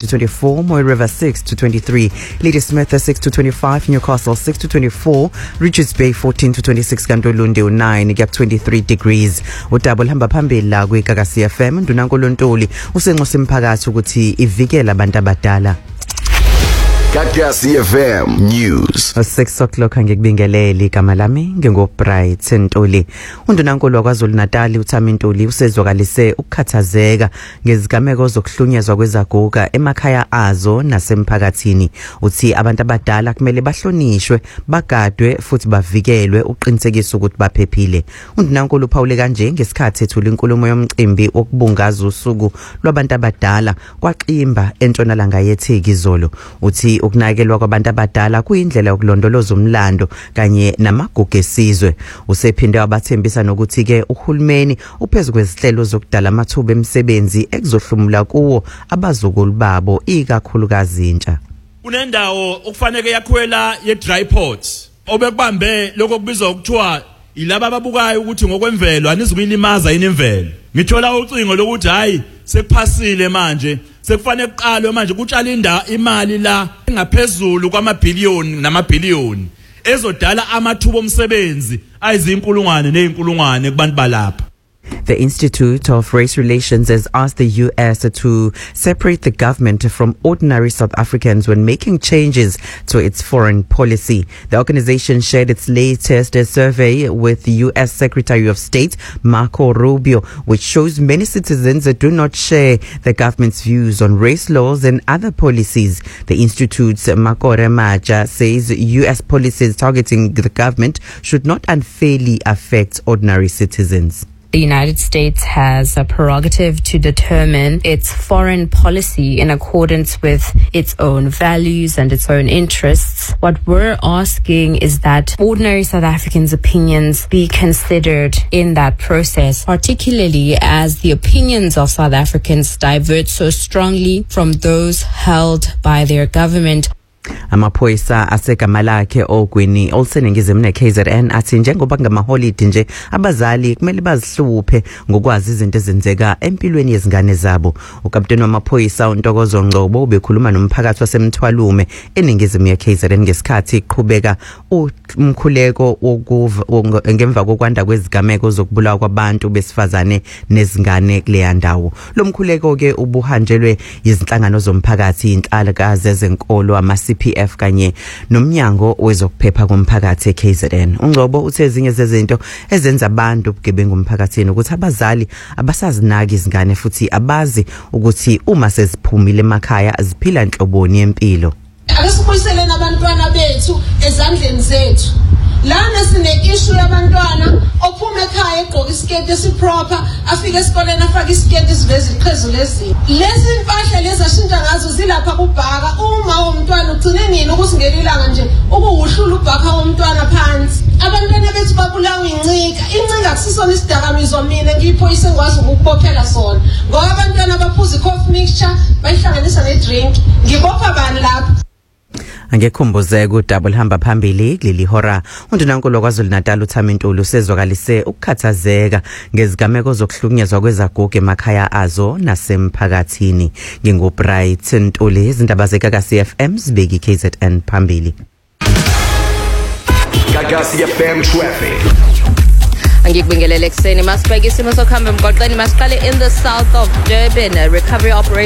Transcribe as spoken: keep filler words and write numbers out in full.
to twenty-four, Moy River six to twenty-three, Ladysmith six to twenty-five, Newcastle six to twenty-four, Richards Bay fourteen to twenty-six, Kantolunde nine gap twenty-three degrees. Udouble hamba phambili la kwiGagasi F M Ndunankulu Ntuli usenxusa imphakathi ukuthi ivikela abantu abadala. Gagasi F M News. six o'clock angikubingeleli igama lami ngingoBright Ntuli. Undunankulu waKwaZulu Natal uThami Ntuli usezwakalise ukukhathazeka ngezigameko zokuhlunyezwa kwezaguga emakhaya azo nasemphakathini. Uthi abantu abadala kumele bahlonishwe, bagadwe futhi bavikelwe uqinisekisa ukuthi baphephile. Undunankulu uphawule kanje ngesikhathi ethula inkulumo yomcimbi wokubungaza usuku lwabantu abadala kwaXimba entshonalanga yeTheki izolo. Uthi ukunakekelwa kwabantu abadala kuyindlela yokulondoloza umlando kanye namagugu esizwe. Usephinde wabathembisa nokuthi ke uhulumeni uphezulu kwezihlelo zokudala amathuba emisebenzi ekuzohlumula kuwo abazukulu babo ikakhulukazi intsha. Kunendawo okufanele yakhwela ye dry port obekubambe lokho kubizwa ukuthiwa ilaba ababukayo ukuthi ngokwemvelo anizukuyilimaza yini imvelo. Ngithola ucingo lokuthi hayi sekuphasile manje sekufanele kuqalwe manje kutshala inda imali la engaphezulu kwamabhiliyoni namabhiliyoni ezodala amathuba omsebenzi ayizinkulungwane nezinkulungwane kubantu balapha. The Institute of Race Relations has asked the U S to separate the government from ordinary South Africans when making changes to its foreign policy. The organization shared its latest survey with the U S Secretary of State, Marco Rubio, which shows many citizens that do not share the government's views on race laws and other policies. The Institute's Makore Maja says U S policies targeting the government should not unfairly affect ordinary citizens. The United States has a prerogative to determine its foreign policy in accordance with its own values and its own interests. What we're asking is that ordinary South Africans' opinions be considered in that process, particularly as the opinions of South Africans divert so strongly from those held by their government. Amaphoyisa asegama lakhe ogwini olseningizimi neK Z N athi njengoba ngamaholide nje abazali kumele bazihluphe ngokwazi izinto ezenzeka empilweni yezingane zabo. Ukapteni wamaphoyisa uNtokozo Ngcobo ubekhuluma nomphakathi waseMthwalume eningizimi yeK Z N ngesikhathi iqhubeka umkhuleko ngemva kokwanda kwezigameko zokubulawa kwabantu besifazane nezingane kuleya ndawo. Lo mkhuleko ke ubuhanjelwe izinhlangano zomphakathi inhlalakazi ezenkolo ama C P F kanye nomnyango wezokuphepha komphakathi eK Z N. Ungcobo uthe ezinye zezinto ezenza abantu ubugebengu umphakathini ukuthi abazali abasazinaki izingane futhi abazi ukuthi uma seziphumile emakhaya ziphila inhloboni yempilo. Akasibuyiseleni abantwana bethu ezandleni zethu. Lana sine issue yabantwana ophuma ekhaya egqoka isiketi esiproper afika esikoleni afaka isiketi esiveza iqhezu lezi. Lezi impahla lezi ashintsha ngazo zilapha kubhaka uma umntwana ugcine nini ukuthi ngelilanga nje ukuwuhlula ubhaka womntwana phansi. Abantwana bethu babulawa incika. Incika akusisona isidakamizwa mina ngiyiphoyise ngikwazi ukubophela sona. Ngoba abantwana abaphuza icoffee mixture bayihlanganisa nedrink. Ngibopha bani lapha? Angekhumbuzeke uDouble hamba phambili kuleli hora. Undunankulu waKwaZulu Natal uThami Ntuli usezwakalise ukukhathazeka ngezigameko zokuhlukunyezwa kwezaguga emakhaya azo nasemphakathini. NgingoBright Ntuli, izindaba zeGagasi F M zibeki iK Z N phambili. Gagasi F M traffic. Angikubingelele ekseni masibheke isimo sokuhamba emgwaqeni masiqale in the south of Durban. Recovery operation